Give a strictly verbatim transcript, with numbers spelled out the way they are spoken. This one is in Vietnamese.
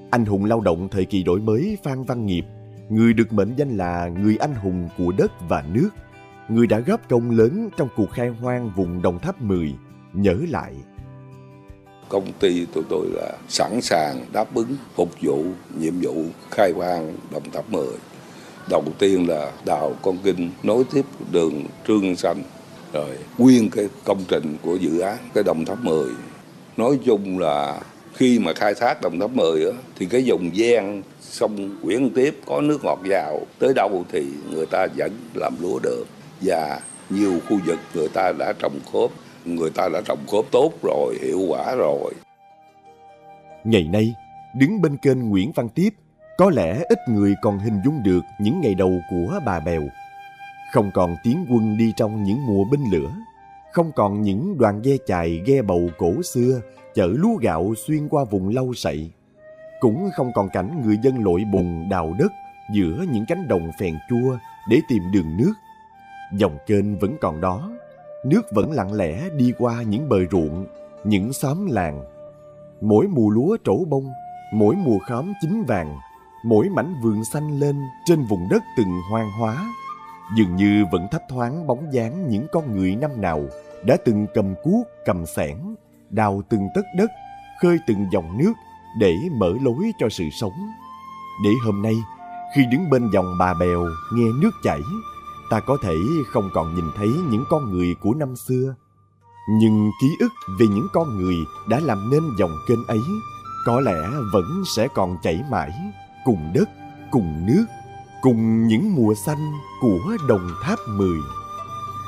Anh hùng lao động thời kỳ đổi mới Phan Văn Nghiệp, người được mệnh danh là người anh hùng của đất và nước, người đã góp công lớn trong cuộc khai hoang vùng Đồng Tháp mười, nhớ lại. Công ty tụi tôi là sẵn sàng đáp ứng phục vụ nhiệm vụ khai hoang Đồng Tháp mười. Đầu tiên là đào con kênh nối tiếp đường Trương Nhân Xanh, rồi nguyên cái công trình của dự án cái Đồng Tháp mười. Nói chung là khi mà khai thác Đồng Tháp mười á, thì cái vùng ven sông Nguyễn Tiếp có nước ngọt vào tới đâu thì người ta vẫn làm lúa được, và nhiều khu vực người ta đã trồng khóm, người ta đã trồng khóm tốt rồi, hiệu quả rồi. Ngày nay, đứng bên kênh Nguyễn Văn Tiếp, có lẽ ít người còn hình dung được những ngày đầu của Bà Bèo. Không còn tiến quân đi trong những mùa binh lửa, không còn những đoàn ghe chài ghe bầu cổ xưa chở lúa gạo xuyên qua vùng lau sậy, cũng không còn cảnh người dân lội bùn đào đất giữa những cánh đồng phèn chua để tìm đường nước. Dòng kênh vẫn còn đó, nước vẫn lặng lẽ đi qua những bờ ruộng, những xóm làng. Mỗi mùa lúa trổ bông, mỗi mùa khóm chín vàng, mỗi mảnh vườn xanh lên trên vùng đất từng hoang hóa, dường như vẫn thấp thoáng bóng dáng những con người năm nào đã từng cầm cuốc, cầm xẻng, đào từng tấc đất, khơi từng dòng nước để mở lối cho sự sống. Để hôm nay, khi đứng bên dòng Bà Bèo nghe nước chảy, ta có thể không còn nhìn thấy những con người của năm xưa, nhưng ký ức về những con người đã làm nên dòng kênh ấy có lẽ vẫn sẽ còn chảy mãi, cùng đất, cùng nước, cùng những mùa xanh của Đồng Tháp mười.